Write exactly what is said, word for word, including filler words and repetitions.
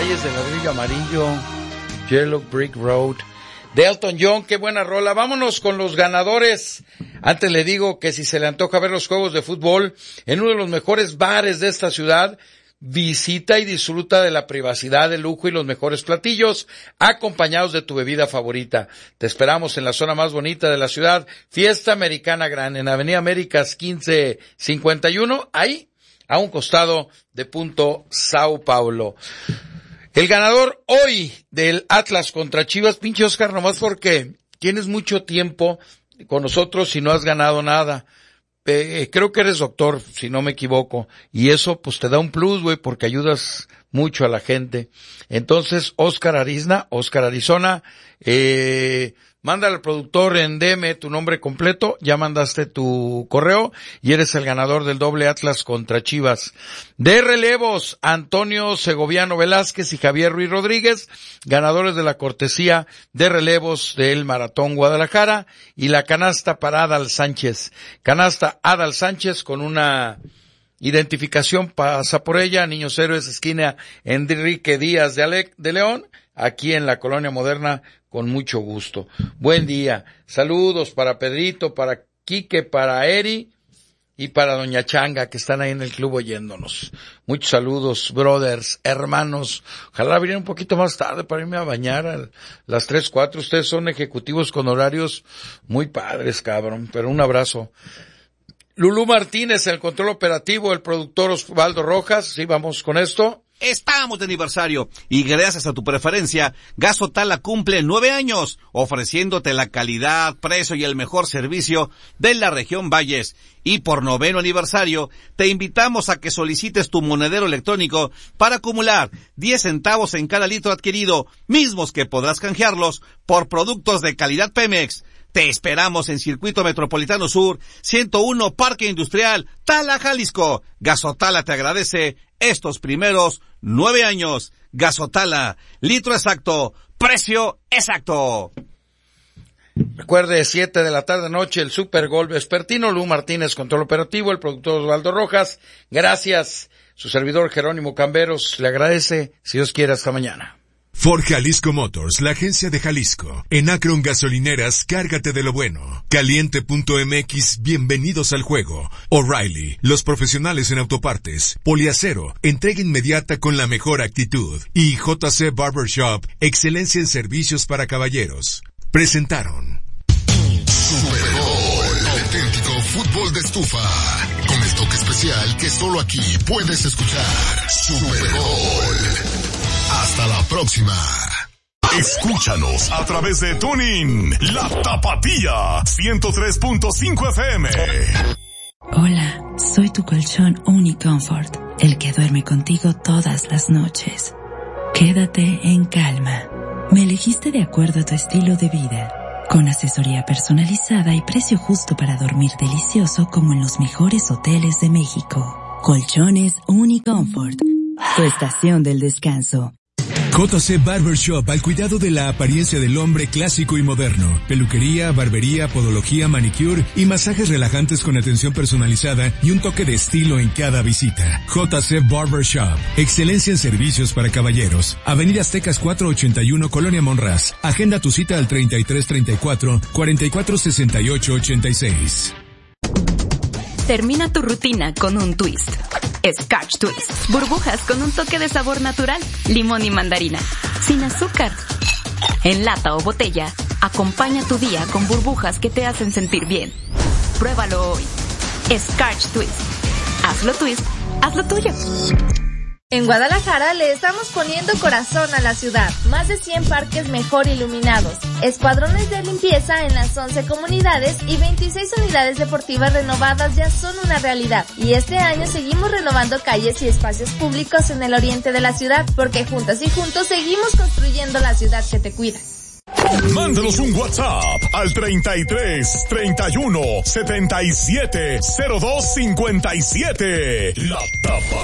calles de ladrillo amarillo, Yellow Brick Road, de Elton John. Qué buena rola. Vámonos con los ganadores. Antes le digo que si se le antoja ver los juegos de fútbol en uno de los mejores bares de esta ciudad, visita y disfruta de la privacidad, el lujo y los mejores platillos, acompañados de tu bebida favorita. Te esperamos en la zona más bonita de la ciudad, Fiesta Americana Gran, en Avenida Américas quince cincuenta y uno, ahí, a un costado de Punto Sao Paulo. El ganador hoy del Atlas contra Chivas, pinche Oscar, nomás porque tienes mucho tiempo con nosotros y no has ganado nada. Eh, creo que eres doctor, si no me equivoco, y eso pues te da un plus, güey, porque ayudas mucho a la gente. Entonces, Oscar Arizna, Oscar Arizona, eh, mándale al productor en D M tu nombre completo, ya mandaste tu correo y eres el ganador del doble Atlas contra Chivas. De relevos, Antonio Segoviano Velázquez y Javier Ruiz Rodríguez, ganadores de la cortesía de relevos del Maratón Guadalajara, y la canasta para Adal Sánchez. Canasta Adal Sánchez con una identificación, pasa por ella, Niños Héroes, esquina Enrique Díaz de, Ale- de León, aquí en la Colonia Moderna, con mucho gusto. Buen día. Saludos para Pedrito, para Quique, para Eri y para Doña Changa, que están ahí en el club oyéndonos. Muchos saludos, brothers, hermanos. Ojalá vinieran un poquito más tarde para irme a bañar a las tres, cuatro. Ustedes son ejecutivos con horarios muy padres, cabrón. Pero un abrazo. Lulú Martínez, el control operativo, el productor Osvaldo Rojas. Sí, vamos con esto. Estamos de aniversario y gracias a tu preferencia, Gas Otala cumple nueve años, ofreciéndote la calidad, precio y el mejor servicio de la región Valles. Y por noveno aniversario, te invitamos a que solicites tu monedero electrónico para acumular diez centavos en cada litro adquirido, mismos que podrás canjearlos por productos de calidad Pemex. Te esperamos en Circuito Metropolitano Sur, ciento uno Parque Industrial, Tala, Jalisco. Gasotala te agradece estos primeros nueve años. Gasotala, litro exacto, precio exacto. Recuerde, siete de la tarde noche, el Super Gol Vespertino. Lu Martínez, control operativo, el productor Osvaldo Rojas. Gracias. Su servidor Jerónimo Camberos le agradece. Si Dios quiere, hasta mañana. Ford Jalisco Motors, la agencia de Jalisco. En Akron Gasolineras, cárgate de lo bueno. Caliente punto M X, bienvenidos al juego. O'Reilly, los profesionales en autopartes. Poliacero, entrega inmediata con la mejor actitud. Y J C Barbershop, excelencia en servicios para caballeros. Presentaron Super Gol, el auténtico fútbol de estufa. Con el toque especial que solo aquí puedes escuchar. Super Gol. Hasta la próxima. Escúchanos a través de TuneIn, La Tapatía, ciento tres punto cinco F M. Hola, soy tu colchón Unicomfort, el que duerme contigo todas las noches. Quédate en calma. Me elegiste de acuerdo a tu estilo de vida, con asesoría personalizada y precio justo para dormir delicioso como en los mejores hoteles de México. Colchones Unicomfort, tu estación del descanso. J C Barbershop, al cuidado de la apariencia del hombre clásico y moderno. Peluquería, barbería, podología, manicure y masajes relajantes con atención personalizada y un toque de estilo en cada visita. J C Barbershop, excelencia en servicios para caballeros. Avenida Aztecas cuatrocientos ochenta y uno, Colonia Monraz. Agenda tu cita al treinta y tres treinta y cuatro, cuarenta y cuatro sesenta y ocho ochenta y seis. Termina tu rutina con un twist. Scotch Twist. Burbujas con un toque de sabor natural, limón y mandarina. Sin azúcar. En lata o botella, acompaña tu día con burbujas que te hacen sentir bien. Pruébalo hoy. Scotch Twist. Hazlo twist, hazlo tuyo. En Guadalajara le estamos poniendo corazón a la ciudad. Más de cien parques mejor iluminados, escuadrones de limpieza en las once comunidades y veintiséis unidades deportivas renovadas ya son una realidad. Y este año seguimos renovando calles y espacios públicos en el oriente de la ciudad, porque juntas y juntos seguimos construyendo la ciudad que te cuida. Mándanos un WhatsApp al treinta y tres, treinta y uno, setenta y siete, cero dos cincuenta y siete. La Tapa.